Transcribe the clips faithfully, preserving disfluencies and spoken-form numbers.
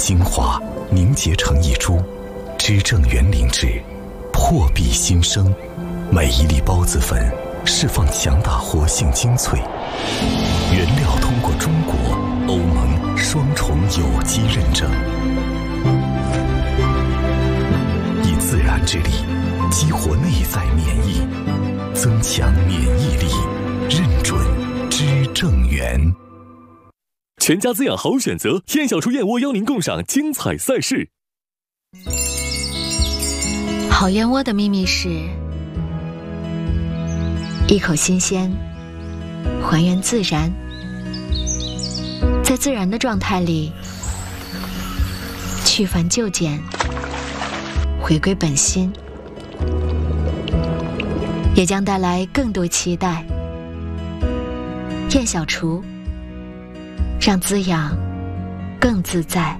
精华凝结成一株，知正园灵芝，破壁新生。每一粒孢子粉释放强大活性精粹，原料通过中国、欧盟双重有机认证，以自然之力激活内在免疫，增强免疫力，认准知正园。 全家滋养好选择，燕小厨燕窝邀您共赏精彩赛事。 好燕窝的秘密是一口新鲜，还原自然，在自然的状态里去繁就简，回归本心，也将带来更多期待。燕小厨，让滋养更自在。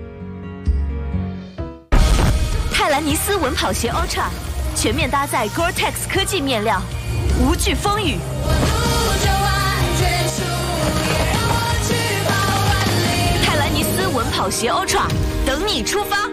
泰兰尼斯稳跑鞋 Ultra 全面搭载 Gore-Tex 科技面料，无惧风雨。泰兰尼斯稳跑鞋 Ultra 等你出发。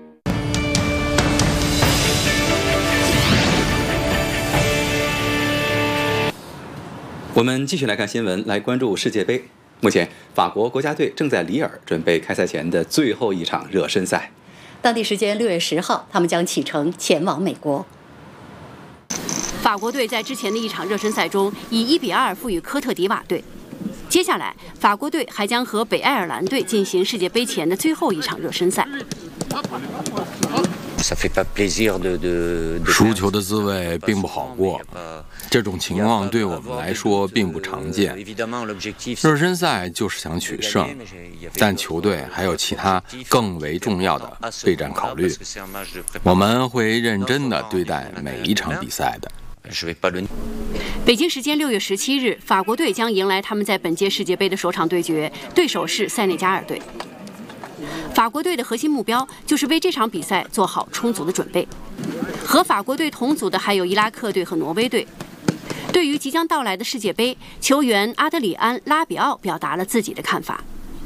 我们继续来看新闻，来关注世界杯。目前，法国国家队正在里尔准备开赛前的最后一场热身赛。 当地时间六月十号，他们将启程前往美国。 法国队在之前的一场热身赛中以一比二负于科特迪瓦队。接下来，法国队还将和北爱尔兰队进行世界杯前的最后一场热身赛。 输球的滋味并不好过，这种情况对我们来说并不常见。热身赛就是想取胜，但球队还有其他更为重要的备战考虑。我们会认真地对待每一场比赛的。 北京时间六月十七日，法国队将迎来他们在本届世界杯的首场对决，对手是塞内加尔队。法国队的核心目标就是为这场比赛做好充足的准备。和法国队同组的还有伊拉克队和挪威队。对于即将到来的世界杯，球员阿德里安·拉比奥表达了自己的看法。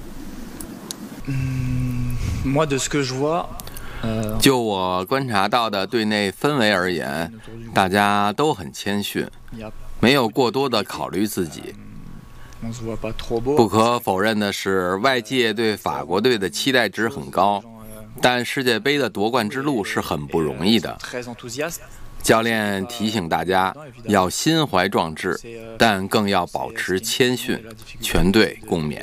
就我观察到的队内氛围而言，大家都很谦逊，没有过多的考虑自己。不可否认的是，外界对法国队的期待值很高，但世界杯的夺冠之路是很不容易的。教练提醒大家要心怀壮志，但更要保持谦逊，全队共勉。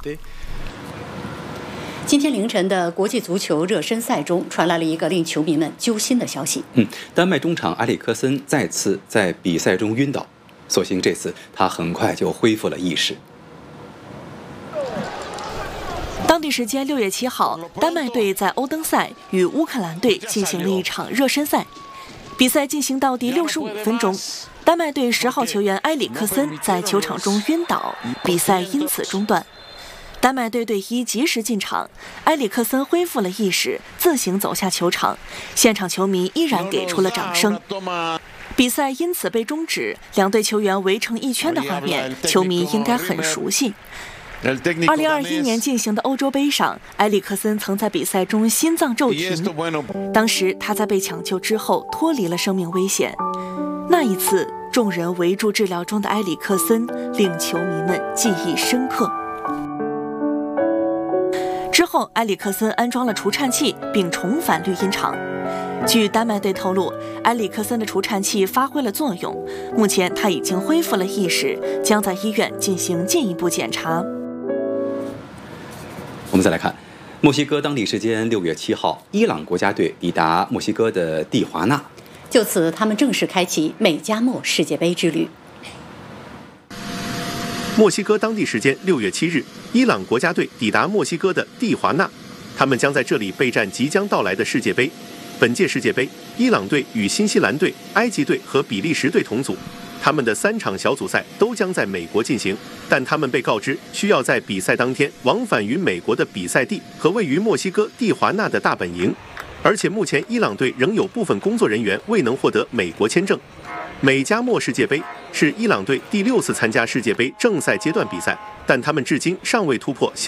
今天凌晨的国际足球热身赛中，传来了一个令球迷们揪心的消息。 嗯，丹麦中场埃里克森再次在比赛中晕倒，所幸这次他很快就恢复了意识。 当地时间六月七号，丹麦队在欧登塞与乌克兰队进行了一场热身赛。比赛进行到第六十五分钟，丹麦队十号球员埃里克森在球场中晕倒，比赛因此中断。丹麦队队医及时进场，埃里克森恢复了意识，自行走下球场，现场球迷依然给出了掌声。比赛因此被终止，两队球员围成一圈的画面，球迷应该很熟悉。二零二一年进行的欧洲杯上，埃里克森曾在比赛中心脏骤停，当时他在被抢救之后脱离了生命危险。那一次，众人围住治疗中的埃里克森，令球迷们记忆深刻。之后，埃里克森安装了除颤器，并重返绿茵场。据丹麦队透露，埃里克森的除颤器发挥了作用，目前他已经恢复了意识，将在医院进行进一步检查。 我们再来看，墨西哥当地时间六月七号，伊朗国家队抵达墨西哥的蒂华纳， 就此他们正式开启美加墨世界杯之旅。 墨西哥当地时间六月七日，伊朗国家队抵达墨西哥的蒂华纳，他们将在这里备战即将到来的世界杯。本届世界杯，伊朗队与新西兰队、埃及队和比利时队同组，他们的三场小组赛都将在美国进行，但他们被告知需要在比赛当天往返于美国的比赛地和位于墨西哥蒂华纳的大本营，而且目前伊朗队仍有部分工作人员未能获得美国签证。美加墨世界杯是伊朗队第六次参加世界杯正赛阶段比赛，但他们至今尚未突破